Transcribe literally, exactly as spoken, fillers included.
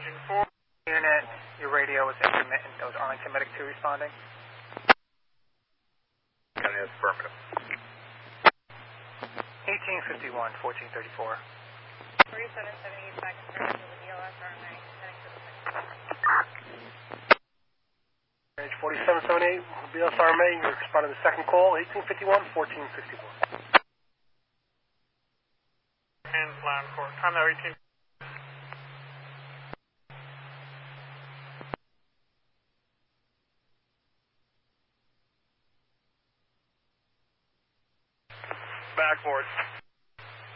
Engine four. Unit, your radio was intermittent. That was Arlington Medic two responding. County, that's affirmative. eighteen fifty-one, fourteen thirty-four. forty-seven seventy-eight back in front of the D L S R nine, heading to the second. Range forty-seven seventy-eight, B S R M A, you're responding to the second call, eighteen fifty-one, fourteen sixty-four. And land for time now eighteen. Backboard.